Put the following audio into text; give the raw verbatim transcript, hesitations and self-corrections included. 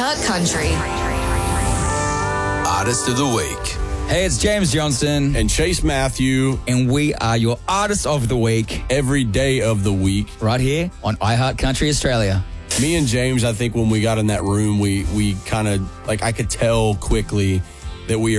iHeart Country. Artist of the Week. Hey, it's James Johnson. And Chase Matthew. And we are your Artist of the Week. Every day of the week. Right here on iHeart Country Australia. Me and James, I think when we got in that room, we, we kind of, like, I could tell quickly that we